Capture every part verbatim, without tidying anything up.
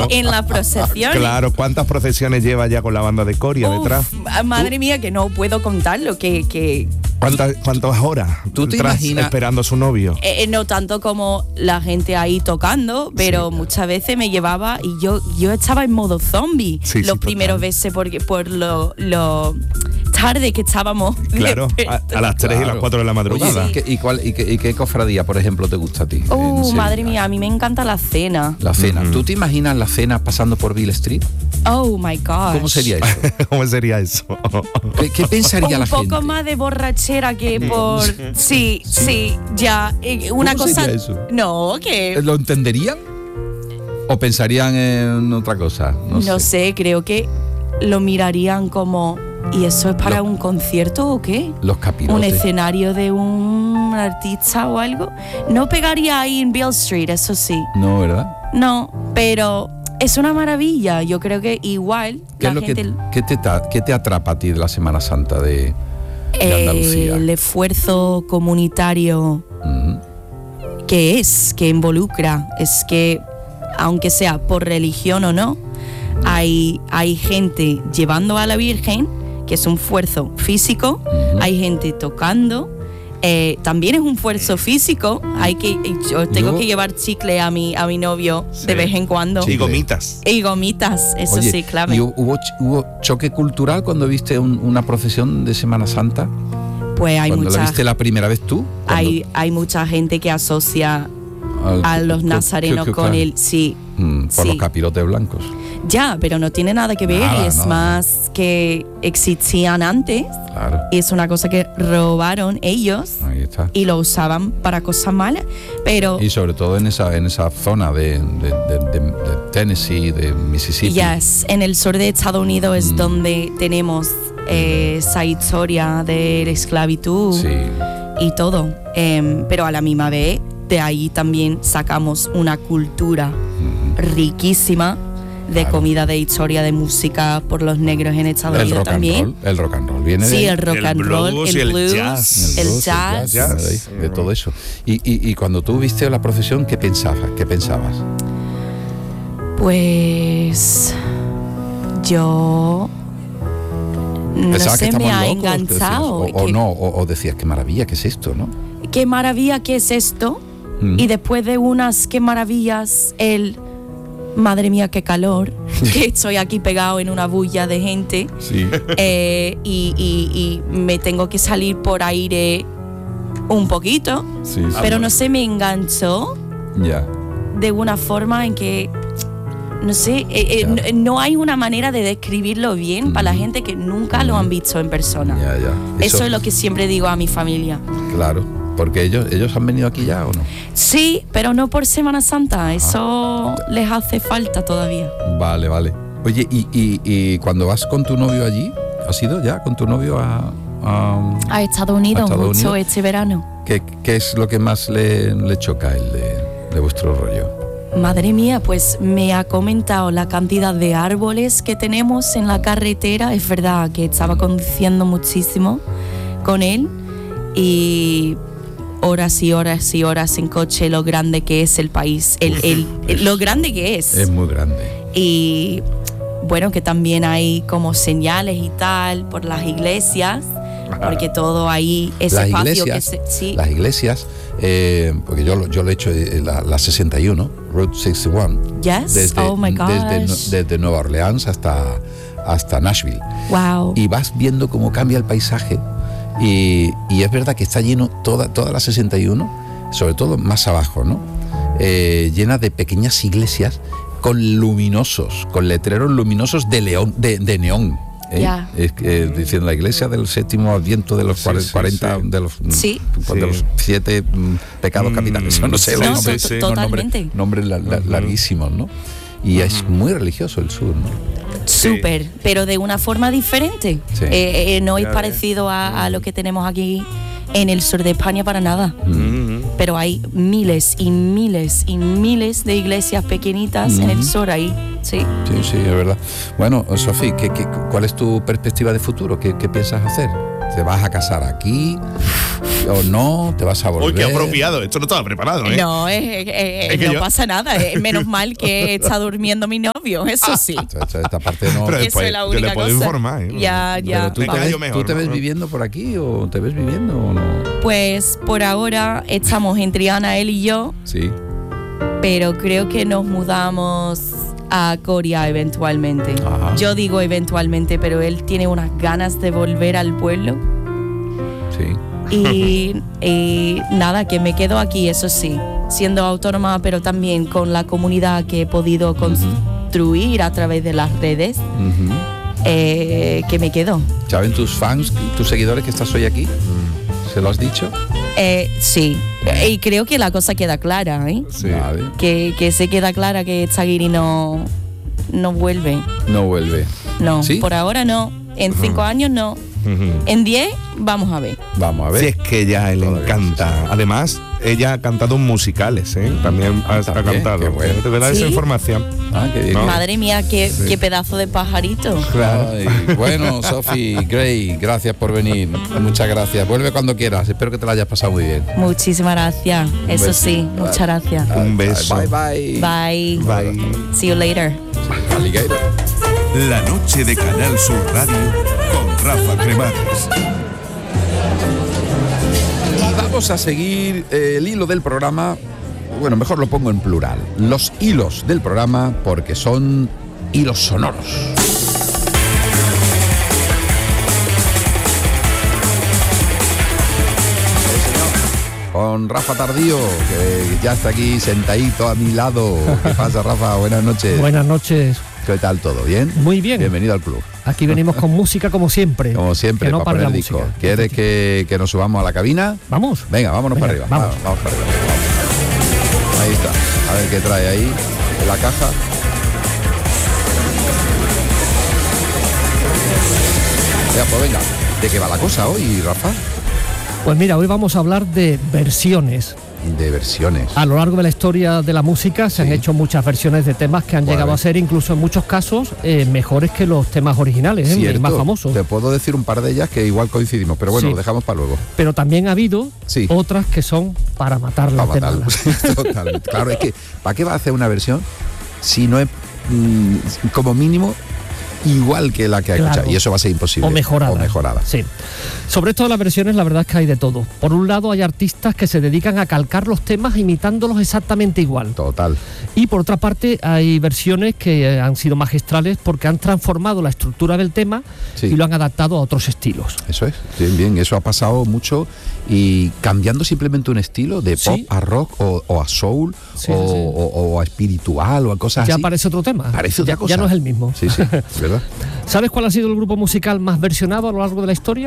claro. en la procesión. Claro, ¿cuántas procesiones lleva ya con la banda de Coria Uf, detrás? Madre mía, que no puedo contarlo, que... que ¿Cuántas, ¿Cuántas horas ¿Tú te tras imaginas- esperando a su novio? Eh, no tanto como la gente ahí tocando, pero Sí. muchas veces me llevaba y yo yo estaba en modo zombie Sí, los sí, primeros total. veces porque por lo, lo tarde que estábamos. Claro, a, despiertos. a las tres y las Claro. cuatro de la madrugada. Oye, ¿y qué, y cuál, y, qué, ¿y qué cofradía, por ejemplo, te gusta a ti? Oh, en Sevilla? madre mía, a mí me encanta la cena. La cena. Ujú. ¿Tú te imaginas la cena pasando por Beale Street? Oh my gosh. ¿Cómo sería eso? ¿Cómo sería eso? ¿Qué, qué pensaría Un la gente? poco más de borrachera que por... Sí, sí, ya. eh, Una ¿Cómo cosa... sería eso? No, que... ¿Lo entenderían? ¿O pensarían en otra cosa? No, No sé, creo que lo mirarían como... ¿Y eso es para Lo- un concierto o qué? Los ¿Un capirotes. escenario de un artista o algo? No pegaría ahí en Beale Street, eso sí. No, ¿verdad? No, pero es una maravilla. Yo creo que igual ¿Qué la es lo que, gente... qué te, ta- qué te atrapa a ti de la Semana Santa de, de Andalucía? el esfuerzo comunitario Ujú. que es, que involucra, es que aunque sea por religión o no, hay, hay gente llevando a la Virgen, que es un esfuerzo físico, Ujú. hay gente tocando, eh, también es un esfuerzo físico, hay que, yo tengo Yo- que llevar chicle a mi, a mi novio Sí. de vez en cuando. Y gomitas. Y gomitas, eso Oye, sí, clave. ¿y hu- hubo, ch- hubo choque cultural cuando viste un- una procesión de Semana Santa? Pues hay cuando la mucha, viste la primera vez tú. Cuando- hay, hay mucha gente que asocia al- a los cu- nazarenos cu- cu- con cu- el... Sí, Mm, por sí. los capirotes blancos. ya, pero no tiene nada que ver, Nada, es no, más que existían antes, Claro. y es una cosa que robaron ellos Ahí está. y lo usaban para cosas malas, pero Y sobre todo en esa en esa zona de, de, de- de- de Tennessee, de Mississippi. yes, en el sur de Estados Unidos es Mm. donde tenemos eh, esa historia de la esclavitud Sí. y todo, Em, pero a la misma vez de ahí también sacamos una cultura Ujú. riquísima de Claro. comida, de historia, de música por los negros en Estados El Unidos rock and también. roll. El rock and roll viene de Sí, ahí. el rock El and roll, blues y el el blues, jazz. el blues, jazz. viene de, ahí, de todo eso. Y, y, y cuando tú viste la procesión, ¿qué pensabas? ¿Qué pensabas? Pues yo no ¿Pensabas que sé, me estaban ha locos? enganchado. Decías, o, o que- no, o, o decías, qué maravilla, ¿qué es esto? ¿No? Qué maravilla que es esto. Mm. Y después de unas qué maravillas, el madre mía, qué calor, que estoy aquí pegado en una bulla de gente. Sí. eh, y, y- y me tengo que salir por aire un poquito, Sí, sí. pero no sé, me enganchó Ya. de una forma en que, no sé, eh, eh, Claro. no, no hay una manera de describirlo bien para la gente que nunca lo han visto en persona. Ya, ya. Eso es lo que siempre digo a mi familia. Claro, porque ellos, ellos han venido aquí ya, ¿o no? Sí, pero no por Semana Santa, eso les hace falta todavía. Vale, vale. Oye, y, y, y cuando vas con tu novio allí, ¿has ido ya con tu novio a...? a- A Estados Unidos ¿A Estados mucho Unidos? este verano. ¿qué, qué es lo que más le, le choca a él de, de vuestro rollo? Madre mía, pues me ha comentado la cantidad de árboles que tenemos en la carretera. Es verdad que estaba conduciendo muchísimo con él y horas y horas y horas en coche, lo grande que es el país, el, el- el- lo grande que es. Es muy grande. Y bueno, que también hay como señales y tal por las iglesias, porque todo ahí, ese Las espacio iglesias, que se, sí, las iglesias, eh, porque yo, lo- yo lo he hecho eh, la, la sesenta y uno, Route sesenta y uno, yes, desde, oh my gosh, desde, desde Nueva Orleans hasta, hasta Nashville. wow, Y vas viendo cómo cambia el paisaje y, y es verdad que está lleno toda, toda la sesenta y uno, sobre todo más abajo, ¿no? Eh, llena de pequeñas iglesias con luminosos, con letreros luminosos de, león, de, de neón. ¿eh? Ya. Es que, eh, diciendo la iglesia del séptimo adviento de los Sí, cuare- sí, cuarenta, sí. de los, mm, Sí. de los Sí. siete mm, pecados Mm, capitales, no sé, sí, los No, nombres, to- sí. unos nombres, totalmente. nombres la- la- Ujú. larguísimos, ¿no? Y es muy religioso el sur, ¿no? súper, pero de una forma diferente. Sí. Eh, eh, no es Ya ves. parecido a, a lo que tenemos aquí en el sur de España para nada. Mm. Pero hay miles y miles y miles de iglesias pequeñitas en el Ujú. sur ahí. Sí. Sí, sí, es verdad. Bueno, Sofía, ¿qué, qué, ¿cuál es tu perspectiva de futuro? ¿Qué, qué piensas hacer? ¿Te vas a casar aquí? o no, te vas a volver. Uy, qué apropiado, esto no estaba preparado, ¿eh? No, es, es- es- Es que no yo- pasa nada. Es menos mal que está durmiendo mi novio, eso sí. Esta, esta- esta parte no. Pero Eso después es la yo le única puedo cosa. informar, ¿eh? Ya, ya. Pero tú te, Venga, ves, yo mejor, ¿tú te ves ¿no? viviendo por aquí o te ves viviendo o no? Pues por ahora estamos en Triana, él y yo, Sí. pero creo que nos mudamos a Coria eventualmente. Ajá. Yo digo eventualmente, pero él tiene unas ganas de volver al pueblo. Sí. Y, y nada, que me quedo aquí, eso sí, siendo autónoma, pero también con la comunidad que he podido construir a través de las redes, Ujú. eh, que me quedo. ¿Saben tus fans, tus seguidores que estás hoy aquí? ¿Se lo has dicho? Eh, sí, y creo que la cosa queda clara, ¿eh? Sí. Vale. Que, que se queda clara que Zagiri no, no vuelve. No vuelve. No, ¿Sí? por ahora no. En cinco años no. Ujú. En diez vamos a ver. Vamos a ver. Si es que ella le Todavía, encanta. sí, sí. Además, ella ha cantado en musicales, ¿eh? También ha, ha También, cantado. qué bueno. Te voy a dar ¿Sí? esa información. Ah, qué bien. No. Madre mía, qué, Sí. qué pedazo de pajarito. Claro. Ay, bueno, Sofi, Gray, gracias por venir. Muchas gracias. Vuelve cuando quieras. Espero que te la hayas pasado muy bien. Muchísimas gracias. Eso beso. sí, muchas gracias. Un beso. Bye, bye. Bye. Bye. See you later. Alligator. La noche de Canal Sur Radio con Rafa Cremades. Y vamos a seguir eh, el hilo del programa. Bueno, mejor lo pongo en plural. Los hilos del programa porque son hilos sonoros. Con Rafa Tardío, que ya está aquí sentadito a mi lado. ¿Qué pasa, Rafa? Buenas noches. Buenas noches. ¿Qué tal todo? ¿Bien? Muy bien. Bienvenido al club. Aquí venimos con música como siempre. Como siempre, que no para pare poner la disco. música. ¿Quieres que, que nos subamos a la cabina? Vamos. Venga, vámonos Venga, para arriba. vamos. Vamos, vamos para arriba. Vamos. Ahí está. A ver qué trae ahí en la caja. Ya, pues venga. ¿De qué va la cosa hoy, Rafa? Pues mira, hoy vamos a hablar de versiones. De versiones. A lo largo de la historia de la música se han Sí. hecho muchas versiones de temas que han Vale. llegado a ser, incluso en muchos casos, eh, mejores que los temas originales, ¿eh? Cierto. más famosos. Te puedo decir un par de ellas que igual coincidimos, pero bueno, Sí. lo dejamos para luego. Pero también ha habido Sí. otras que son para matarlas Para de matarlo. malas. Totalmente. Claro, es que ¿para qué va a hacer una versión si no es mm, como mínimo igual que la que ha Claro. escuchado? Y eso va a ser imposible. O mejorada. O mejorada. Sí. Sobre esto de las versiones, la verdad es que hay de todo. Por un lado, hay artistas que se dedican a calcar los temas imitándolos exactamente igual. Total. Y por otra parte, hay versiones que eh, han sido magistrales porque han transformado la estructura del tema Sí. y lo han adaptado a otros estilos. Eso es. Bien, bien. Eso ha pasado mucho y cambiando simplemente un estilo de pop Sí. a rock o, o a soul Sí, o, sí, sí. o- o a espiritual o a cosas Ya así. parece otro tema. Parece otra ya, cosa. ya no es el mismo. Sí, sí, ¿verdad? ¿Sabes cuál ha sido el grupo musical más versionado a lo largo de la historia?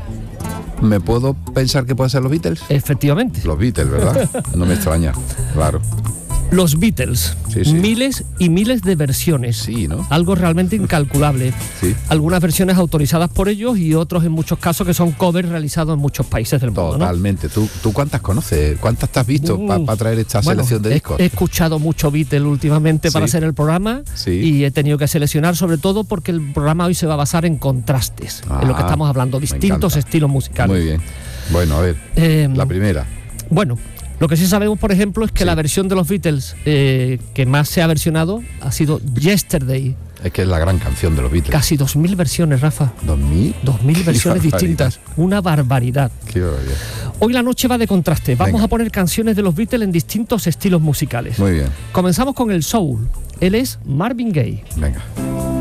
¿Me puedo pensar que pueden ser los Beatles? Efectivamente. Los Beatles, ¿verdad? No me extraña. Claro. Los Beatles. Sí, sí. Miles y miles de versiones. Sí, ¿no? Algo realmente incalculable. Sí. Algunas versiones autorizadas por ellos y otros en muchos casos que son covers realizados en muchos países del mundo, ¿no? Totalmente. ¿Tú, ¿Tú cuántas conoces? ¿Cuántas te has visto Uh, para traer esta bueno, selección de he- discos? He, escuchado mucho Beatles últimamente para Sí. hacer el programa Sí. y he tenido que seleccionar, sobre todo porque el programa hoy se va a basar en contrastes, en lo que Ah, estamos hablando, me distintos encanta. estilos musicales. Muy bien. Bueno, a ver. Eh, La primera. Bueno, lo que sí sabemos, por ejemplo, es que Sí. la versión de los Beatles eh, que más se ha versionado ha sido Yesterday. Es que es la gran canción de los Beatles. Casi dos mil versiones, Rafa. ¿Dos mil? Dos mil Qué versiones barbaridad. distintas. Una barbaridad. Qué barbaridad. Hoy la noche va de contraste. Vamos Venga. a poner canciones de los Beatles en distintos estilos musicales. Muy bien. Comenzamos con el soul. Él es Marvin Gaye. Venga.